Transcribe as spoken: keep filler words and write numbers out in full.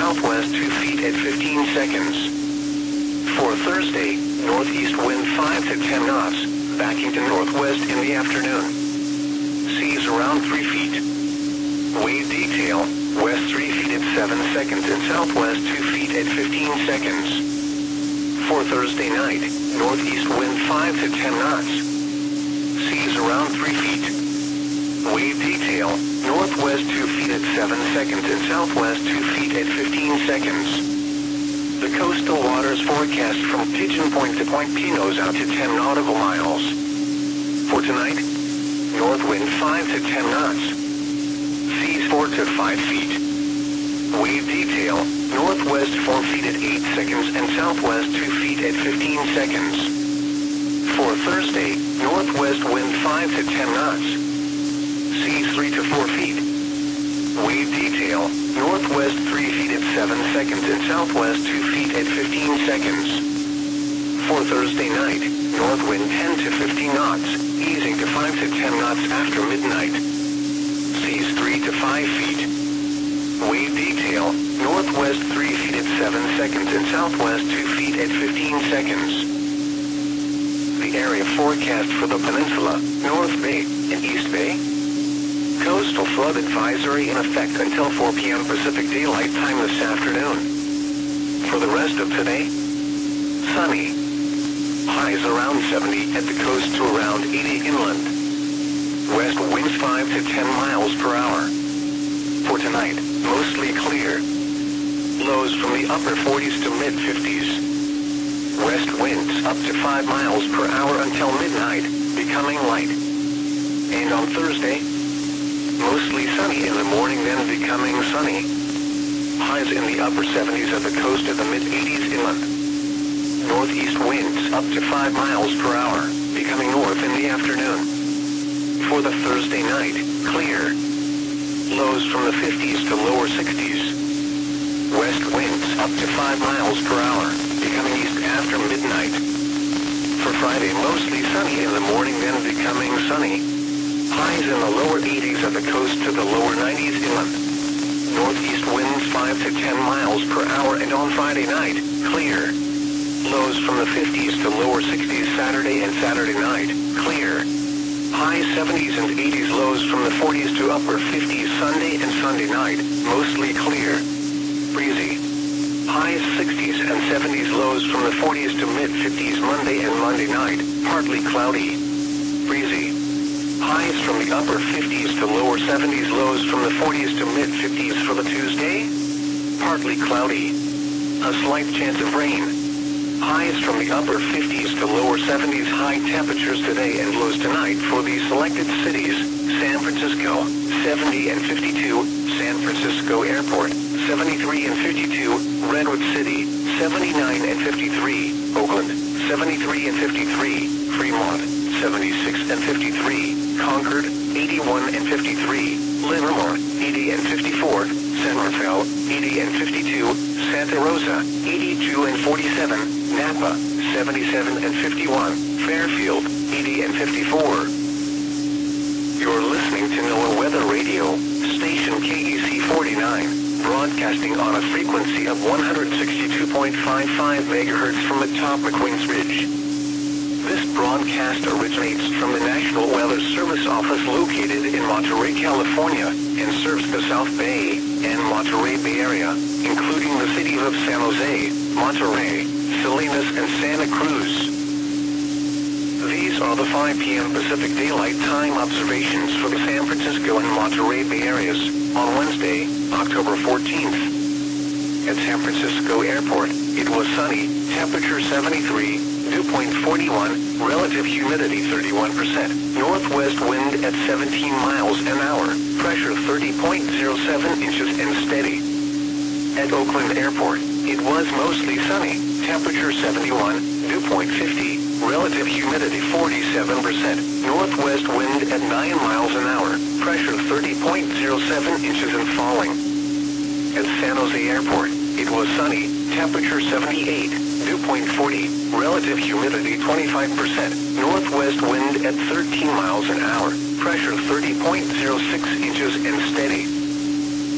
southwest two feet at fifteen seconds. For Thursday, northeast wind five to ten knots, backing to northwest in the afternoon. Seas around three feet. Wave detail, west three feet at seven seconds and southwest two feet at fifteen seconds. For Thursday night, northeast wind five to ten knots. Seas around three feet. Wave detail, northwest two feet at seven seconds and southwest two feet at fifteen seconds. The coastal waters forecast from Pigeon Point to Point Pinos out to ten nautical miles. For tonight, north wind five to ten knots. Seas four to five feet. Wave detail, northwest four feet at eight seconds and southwest two feet at fifteen seconds. For Thursday, northwest wind five to ten knots. Seas three to four feet. Wave detail, northwest three feet at seven seconds and southwest two feet at fifteen seconds. For Thursday night, north wind ten to fifteen knots, easing to five to ten knots after midnight. Seas three to five feet. Wave detail, northwest three feet at seven seconds and southwest two feet at fifteen seconds. The area forecast for the peninsula, North Bay and East Bay. Coastal flood advisory in effect until four p m Pacific Daylight Time this afternoon. For the rest of today, sunny. Highs around seventy at the coast to around eighty inland. West winds five to ten miles per hour. For tonight, mostly clear. Lows from the upper forties to mid fifties. West winds up to five miles per hour until midnight, becoming light. And on Thursday, mostly sunny in the morning, then becoming sunny. Highs in the upper seventies at the coast to the mid eighties inland. Northeast winds up to five miles per hour, becoming north in the afternoon. For the Thursday night, clear. Lows from the fifties to lower sixties. West winds up to five miles per hour, becoming east after midnight. For Friday, mostly sunny in the morning, then becoming sunny. Highs in the lower eighties at the coast to the lower nineties inland. Northeast winds five to ten miles per hour, and on Friday night, clear. Lows from the fifties to lower sixties Saturday and Saturday night, clear. High seventies and eighties, lows from the forties to upper fifties Sunday and Sunday night, mostly clear. Breezy. Highs sixties and seventies, lows from the forties to mid fifties Monday and Monday night, partly cloudy. Breezy. Highs from the upper fifties to lower seventies, lows from the forties to mid fifties for the Tuesday, partly cloudy. A slight chance of rain. Highs from the upper fifties to lower seventies, high temperatures today and lows tonight for the selected cities: San Francisco, seventy and fifty-two, San Francisco Airport, seventy-three and fifty-two, Redwood City, seventy-nine and fifty-three, Oakland, seventy-three and fifty-three, Fremont, seventy-six and fifty-three, Concord, eighty-one and fifty-three, Livermore, eighty and fifty-four, San Rafael, eighty and fifty-two, Santa Rosa, eighty-two and forty-seven, Napa, seventy-seven and fifty-one, Fairfield, eighty and fifty-four. You're listening to NOAA Weather Radio, station K E C forty-nine, broadcasting on a frequency of one hundred sixty-two point five five megahertz from atop McQueen's Ridge. This broadcast originates from the National Weather Service office located in Monterey, California, and serves the South Bay and Monterey Bay Area, including the cities of San Jose, Monterey, Salinas, and Santa Cruz. These are the five p m Pacific Daylight Time observations for the San Francisco and Monterey Bay areas on Wednesday, October fourteenth. At San Francisco Airport, it was sunny, temperature seventy-three, dew point forty-one, relative humidity thirty-one percent, northwest wind at seventeen miles an hour, pressure thirty point zero seven inches and steady. At Oakland Airport, it was mostly sunny, temperature seventy-one, dew point fifty, relative humidity forty-seven percent, northwest wind at nine miles an hour, pressure thirty point zero seven inches and falling. At San Jose Airport, it was sunny, temperature seventy-eight, dew point forty, relative humidity twenty-five percent, northwest wind at thirteen miles an hour, pressure thirty point zero six inches and steady.